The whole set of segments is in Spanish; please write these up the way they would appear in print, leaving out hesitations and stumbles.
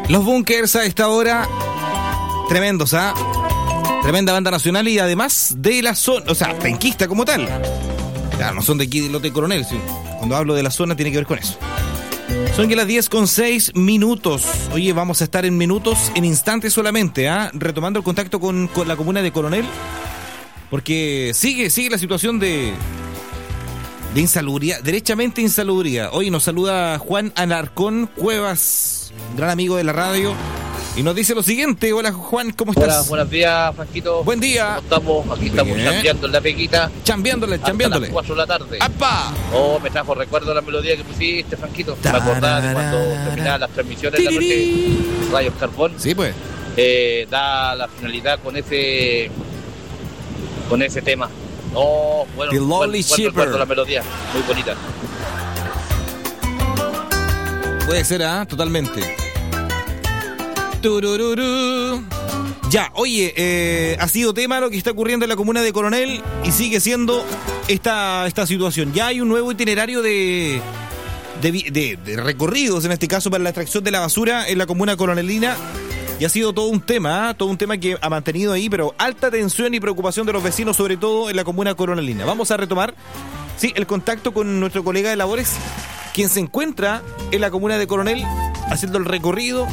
Los Bunkers a esta hora, tremendos, ¿ah? Tremenda banda nacional y además de la zona, o sea, penquista como tal. Claro, no son de aquí de Lote Coronel, ¿sí? Cuando hablo de la zona tiene que ver con eso. Son que las 10:06. Oye, vamos a estar en minutos, en instantes solamente, ¿ah? Retomando el contacto con la comuna de Coronel, porque sigue la situación de insalubridad, derechamente insalubridad. Hoy nos saluda Juan Alarcón Cuevas, gran amigo de la radio, y nos dice lo siguiente. Hola Juan, ¿cómo estás? Hola, buenos días, Franquito. Buen día. ¿Cómo estamos? Aquí estamos chambeando en la pequita. Chambeándole. Hasta las 4 de la tarde. ¡Apa! Oh, me trajo recuerdo la melodía que pusiste, Franquito. Me acordaba de cuando terminaban las transmisiones de la noche, Rayos Carbón. Sí, pues. Da la finalidad con ese tema. Oh, bueno, The Lonely buen Shipper. recuerdo la melodía, muy bonita. Puede ser, totalmente. Turururu. Ya, oye, ha sido tema lo que está ocurriendo en la comuna de Coronel y sigue siendo esta situación. Ya hay un nuevo itinerario de recorridos, en este caso para la extracción de la basura en la comuna coronelina, y ha sido todo un tema que ha mantenido ahí, pero alta tensión y preocupación de los vecinos, sobre todo en la comuna coronelina. Vamos a retomar, sí, el contacto con nuestro colega de labores, quien se encuentra en la comuna de Coronel haciendo el recorrido.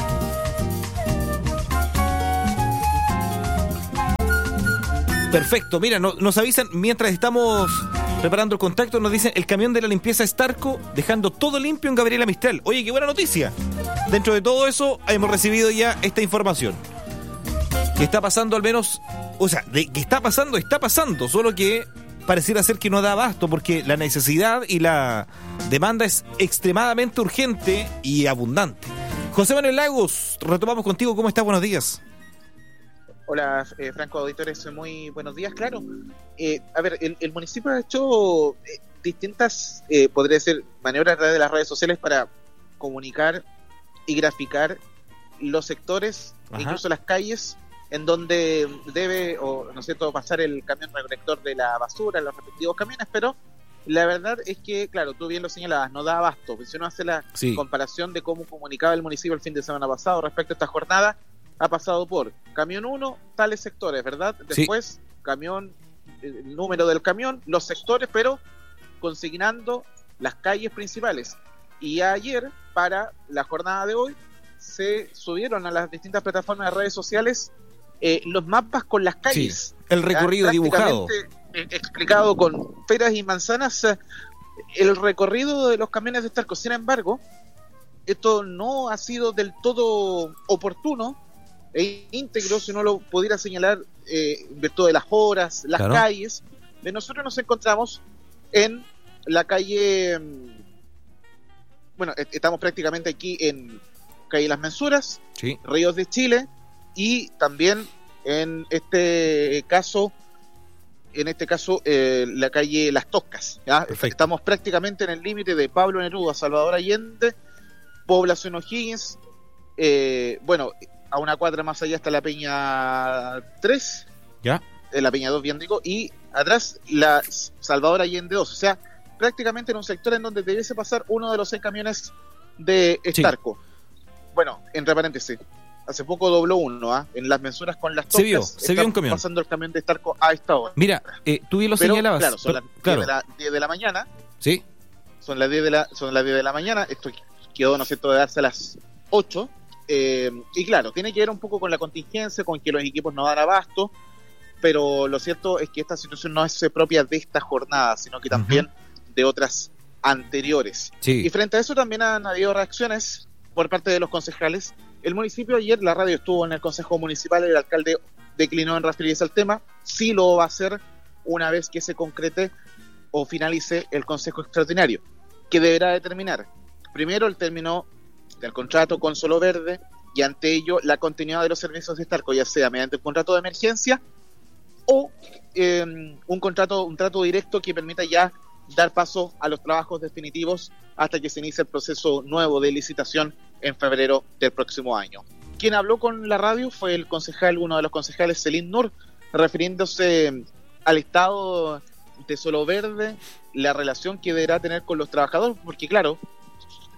Perfecto, mira, nos avisan mientras estamos preparando el contacto, nos dicen el camión de la limpieza Starco dejando todo limpio en Gabriela Mistral. Oye, qué buena noticia. Dentro de todo eso hemos recibido ya esta información. Que está pasando al menos, o sea, que está pasando, solo que pareciera ser que no da abasto porque la necesidad y la demanda es extremadamente urgente y abundante. José Manuel Lagos, retomamos contigo, ¿cómo estás? Buenos días. Hola, Franco Auditores, muy buenos días, claro. A ver, el municipio ha hecho distintas, podría ser, maniobras a través de las redes sociales para comunicar y graficar los sectores, incluso las calles, en donde debe, o no sé, pasar el camión recolector de la basura, los respectivos camiones, pero la verdad es que, claro, tú bien lo señalabas, no da abasto. Si uno hace la comparación de cómo comunicaba el municipio el fin de semana pasado respecto a esta jornada, ha pasado por camión 1, tales sectores, ¿verdad? Después, camión, el número del camión, los sectores, pero consignando las calles principales. Y ayer, para la jornada de hoy, se subieron a las distintas plataformas de redes sociales los mapas con las calles. Sí, el recorrido dibujado. Explicado con peras y manzanas, el recorrido de los camiones de Starco. Sin embargo, esto no ha sido del todo oportuno e íntegro, si no lo pudiera señalar en virtud de las horas, las calles. Nosotros nos encontramos en la calle, bueno, estamos prácticamente aquí en calle Las Mensuras, Ríos de Chile, y también en este caso la calle Las Toscas, ¿ya? Estamos prácticamente en el límite de Pablo Neruda, Salvador Allende, Población O'Higgins, bueno, a una cuadra más allá está la Peña 3, la Peña 2, bien digo, y atrás la Salvador Allende 2, o sea, prácticamente en un sector en donde debiese pasar uno de los 6 camiones de Starco. Bueno, entre paréntesis, hace poco dobló uno, en Las Mensuras con Las Toscas. Se vio un camión. Pasando el camión de Starco a esta hora. Mira, tú bien lo señalabas. Claro, son las 10 de la mañana. Sí. Son las 10 de la mañana. Esto quedó, ¿no es cierto?, de darse a las 8. Y claro, tiene que ver un poco con la contingencia, con que los equipos no dan abasto, pero lo cierto es que esta situación no es propia de esta jornada, sino que también de otras anteriores. Y frente a eso también han habido reacciones por parte de los concejales. El municipio ayer, la radio estuvo en el Consejo Municipal, el alcalde declinó en referirse al tema. Sí lo va a hacer una vez que se concrete o finalice el Consejo Extraordinario, que deberá determinar primero el término del contrato con Solo Verde y ante ello la continuidad de los servicios de Starco, ya sea mediante un contrato de emergencia o un trato directo que permita ya dar paso a los trabajos definitivos hasta que se inicie el proceso nuevo de licitación en febrero del próximo año. Quien habló con la radio fue uno de los concejales, Celín Nur, refiriéndose al estado de Solo Verde, la relación que deberá tener con los trabajadores, porque claro,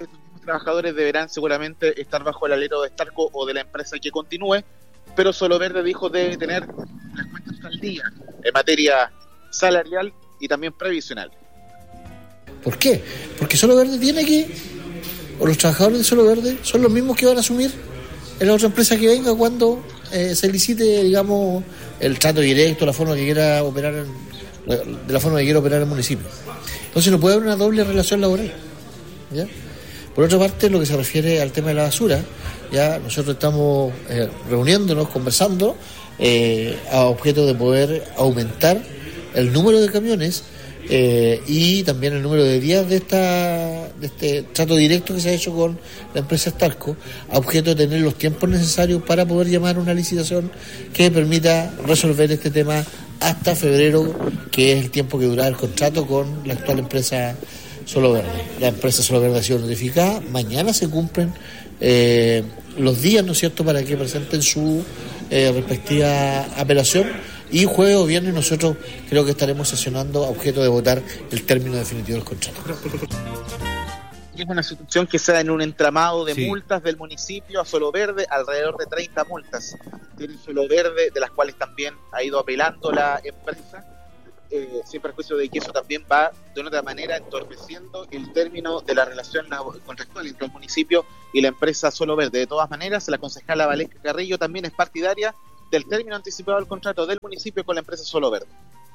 trabajadores deberán seguramente estar bajo el alero de Starco o de la empresa que continúe, pero Solo Verde dijo debe tener las cuentas al día en materia salarial y también previsional. ¿Por qué? Porque Solo Verde tiene que, o los trabajadores de Solo Verde son los mismos que van a asumir en la otra empresa que venga cuando se licite, digamos, el trato directo, la forma que quiera operar, de la forma que quiera operar el municipio. Entonces no puede haber una doble relación laboral, ¿ya? Por otra parte, lo que se refiere al tema de la basura, ya nosotros estamos reuniéndonos, conversando, a objeto de poder aumentar el número de camiones y también el número de días de este trato directo que se ha hecho con la empresa Starco, a objeto de tener los tiempos necesarios para poder llamar una licitación que permita resolver este tema hasta febrero, que es el tiempo que durará el contrato con la actual empresa Solo Verde. La empresa Solo Verde ha sido notificada, mañana se cumplen los días, ¿no es cierto?, para que presenten su respectiva apelación, y jueves o viernes nosotros creo que estaremos sesionando a objeto de votar el término definitivo del contrato. Es una situación que se da en un entramado de multas del municipio a Solo Verde, alrededor de 30 multas tiene Solo Verde, de las cuales también ha ido apelando la empresa, sin perjuicio de que eso también va de una otra manera entorpeciendo el término de la relación contractual entre el municipio y la empresa Solo Verde. De todas maneras, la concejala Valesca Carrillo también es partidaria del término anticipado del contrato del municipio con la empresa Solo Verde.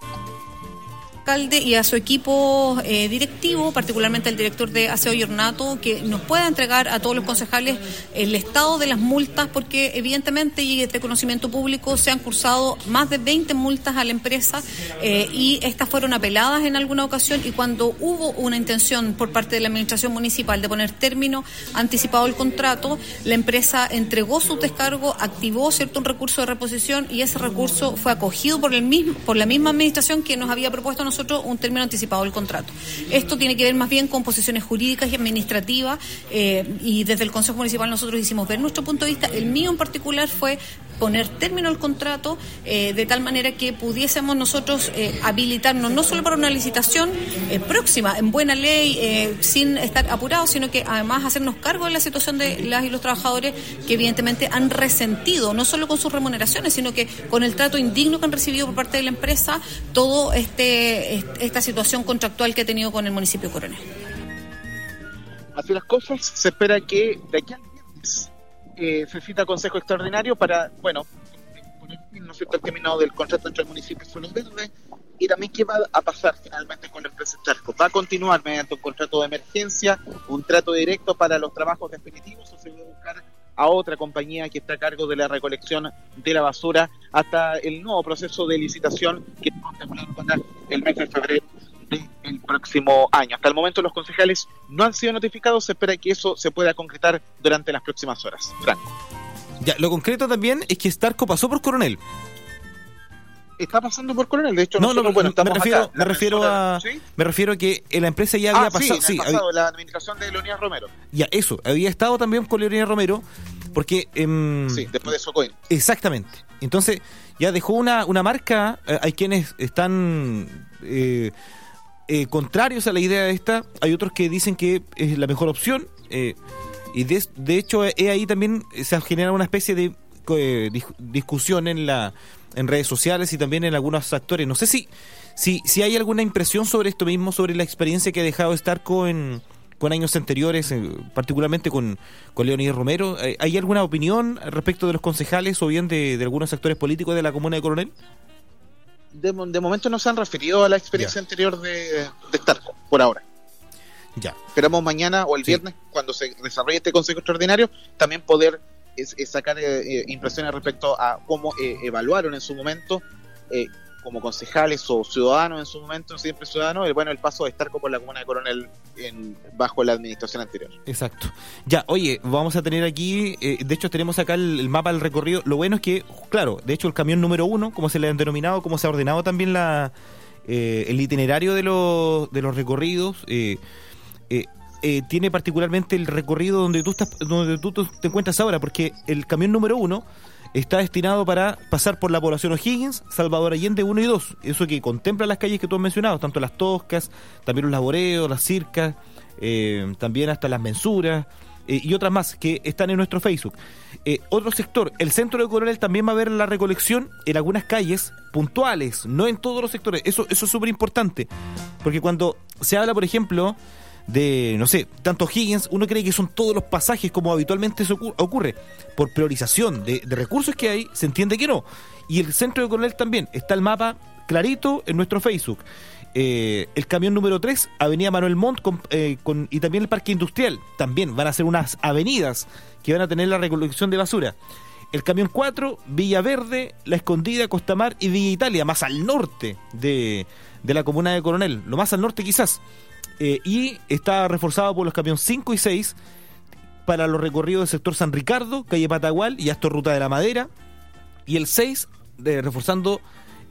Y a su equipo directivo, particularmente el director de Aseo y Ornato, que nos pueda entregar a todos los concejales el estado de las multas, porque evidentemente, y de conocimiento público, se han cursado más de 20 multas a la empresa y estas fueron apeladas en alguna ocasión, y cuando hubo una intención por parte de la administración municipal de poner término anticipado al contrato, la empresa entregó su descargo, activó un recurso de reposición, y ese recurso fue acogido por la misma administración que nos había propuesto a nosotros un término anticipado del contrato. Esto tiene que ver más bien con posiciones jurídicas y administrativas, y desde el Consejo Municipal nosotros hicimos ver nuestro punto de vista. El mío en particular fue poner término al contrato de tal manera que pudiésemos nosotros habilitarnos no solo para una licitación próxima, en buena ley, sin estar apurados, sino que además hacernos cargo de la situación de las y los trabajadores que evidentemente han resentido, no solo con sus remuneraciones, sino que con el trato indigno que han recibido por parte de la empresa, todo esta situación contractual que ha tenido con el municipio Coronel. Así las cosas, se espera que de aquí al viernes se cita consejo extraordinario para, poner fin, ¿no es cierto?, el término del contrato entre el municipio y Solo Verde, y también qué va a pasar finalmente con la empresa Starco. ¿Va a continuar mediante un contrato de emergencia, un trato directo para los trabajos definitivos, o se va a buscar a otra compañía que está a cargo de la recolección de la basura hasta el nuevo proceso de licitación que está contemplado para el mes de febrero del próximo año? Hasta el momento los concejales no han sido notificados, se espera que eso se pueda concretar durante las próximas horas. Franco. Ya, lo concreto también es que Starco pasó por Coronel. Está pasando por Coronel, de hecho me refiero a que la empresa ya había pasado. Sí, pasado la administración de Leonidas Romero. Ya, eso, había estado también con Leonidas Romero, porque... sí, después de Socoin. Exactamente. Entonces, ya dejó una marca, hay quienes están... contrarios a la idea de esta, hay otros que dicen que es la mejor opción, y de hecho ahí también se ha generado una especie de discusión en redes sociales y también en algunos actores. No sé si hay alguna impresión sobre esto mismo, sobre la experiencia que ha dejado Starco con años anteriores, particularmente con Leonidas Romero. ¿Hay alguna opinión respecto de los concejales o bien de algunos actores políticos de la comuna de Coronel? De momento no se han referido a la experiencia anterior de Starco, por ahora. Ya. Esperamos mañana o el viernes, cuando se desarrolle este consejo extraordinario, también poder sacar impresiones respecto a cómo evaluaron en su momento, como concejales o ciudadanos en su momento, siempre ciudadanos, el paso de Starco por la comuna de Coronel bajo la administración anterior. Exacto. Ya, oye, vamos a tener aquí, de hecho tenemos acá el mapa del recorrido. Lo bueno es que, claro, de hecho el camión número 1, como se le han denominado, como se ha ordenado también el itinerario de los recorridos, tiene particularmente el recorrido donde tú te encuentras ahora, porque el camión número 1 está destinado para pasar por la población O'Higgins, Salvador Allende 1 y 2, eso que contempla las calles que tú has mencionado, tanto las Toscas, también los Laboreos, las Circas, también hasta las mensuras, y otras más que están en nuestro Facebook. Otro sector, el centro de Coronel también va a haber la recolección en algunas calles puntuales, no en todos los sectores. Eso es súper importante, porque cuando se habla, por ejemplo, de, no sé, tanto Higgins, uno cree que son todos los pasajes como habitualmente eso ocurre. Por priorización de recursos que hay, se entiende que no. Y el centro de Coronel también, está el mapa clarito en nuestro Facebook. El camión número 3, Avenida Manuel Montt y también el Parque Industrial, también van a ser unas avenidas que van a tener la recolección de basura. El camión 4, Villaverde, La Escondida, Costamar y Villa Italia, más al norte de la comuna de Coronel, lo más al norte quizás. Y está reforzado por los camiones 5 y 6 para los recorridos del sector San Ricardo, calle Patagual y hasta Ruta de la Madera. Y el 6 reforzando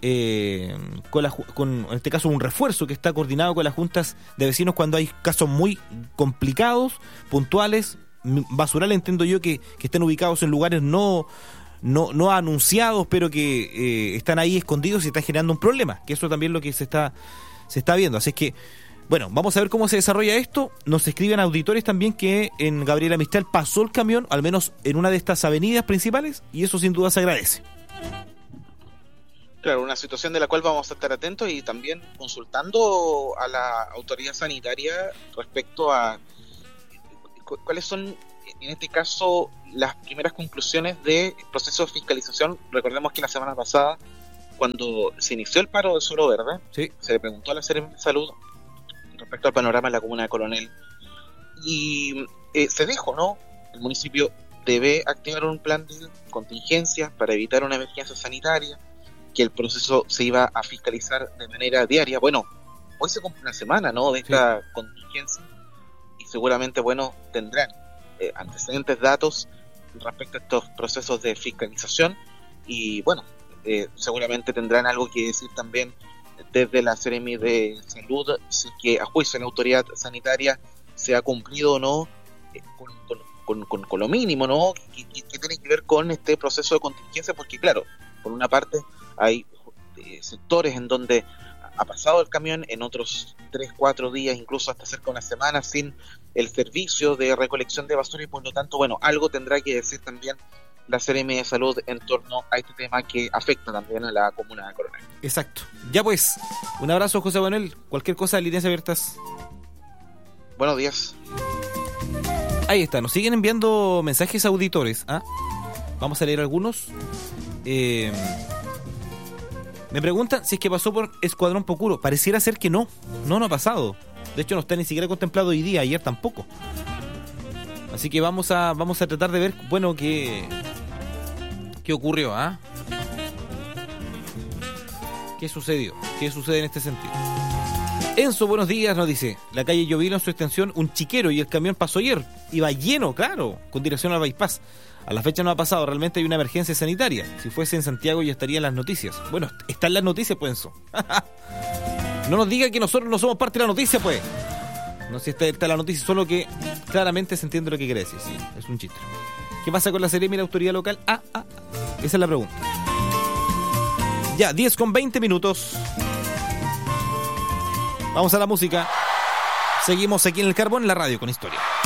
con en este caso un refuerzo que está coordinado con las juntas de vecinos cuando hay casos muy complicados, puntuales, basurales, entiendo yo que estén ubicados en lugares no anunciados, pero que están ahí escondidos y están generando un problema, que eso también es lo que se está viendo. Así es que, bueno, vamos a ver cómo se desarrolla esto. Nos escriben auditores también que en Gabriela Mistral pasó el camión, al menos en una de estas avenidas principales, y eso sin duda se agradece. Claro, una situación de la cual vamos a estar atentos y también consultando a la autoridad sanitaria respecto a cuáles son, en este caso, las primeras conclusiones del proceso de fiscalización. Recordemos que la semana pasada, cuando se inició el paro de suelo verde, sí, se le preguntó a la Seremi de Salud respecto al panorama en la comuna de Coronel y se dijo, ¿no? El municipio debe activar un plan de contingencia para evitar una emergencia sanitaria, que el proceso se iba a fiscalizar de manera diaria. Bueno, hoy se cumple una semana, ¿no?, de esta contingencia, y seguramente, bueno, tendrán antecedentes, datos respecto a estos procesos de fiscalización, y bueno, seguramente tendrán algo que decir también desde la Seremi de Salud, si que a juicio de la autoridad sanitaria se ha cumplido o no con lo mínimo, ¿no?, que tiene que ver con este proceso de contingencia, porque claro, por una parte hay sectores en donde ha pasado el camión, en otros 3-4 días, incluso hasta cerca de una semana, sin el servicio de recolección de basura, y por lo tanto, bueno, algo tendrá que decir también la Seremi de Salud en torno a este tema que afecta también a la comuna de Coronel. Exacto. Ya pues, un abrazo, José Manuel. Cualquier cosa, líneas abiertas. Buenos días. Ahí está, nos siguen enviando mensajes auditores. Vamos a leer algunos. Me preguntan si es que pasó por Escuadrón Pocuro. Pareciera ser que no ha pasado. De hecho, no está ni siquiera contemplado hoy día, ayer tampoco. Así que vamos a tratar de ver, bueno, qué ocurrió, ¿Qué sucedió? ¿Qué sucede en este sentido? Enzo, buenos días, nos dice: la calle Llovilo en su extensión, un chiquero, y el camión pasó ayer. Iba lleno, claro, con dirección al bypass. A la fecha no ha pasado, realmente hay una emergencia sanitaria. Si fuese en Santiago ya estaría en las noticias. Bueno, está en las noticias, pues, Enzo. No nos diga que nosotros no somos parte de la noticia, pues. No sé si está en la noticia, solo que claramente se entiende lo que quiere decir. Sí, es un chiste. ¿Qué pasa con la Seremi y la autoridad local? Esa es la pregunta. Ya, 10:20 minutos. Vamos a la música. Seguimos aquí en El Carbón, en la radio con historia.